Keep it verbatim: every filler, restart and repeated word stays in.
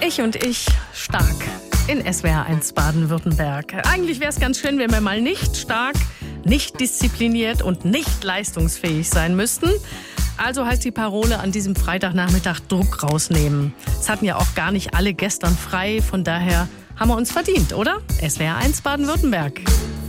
Ich und ich stark in S W R eins Baden-Württemberg. Eigentlich wäre es ganz schön, wenn wir mal nicht stark, nicht diszipliniert und nicht leistungsfähig sein müssten. Also heißt die Parole an diesem Freitagnachmittag Druck rausnehmen. Es hatten ja auch gar nicht alle gestern frei, von daher haben wir uns verdient, oder? S W R eins Baden-Württemberg.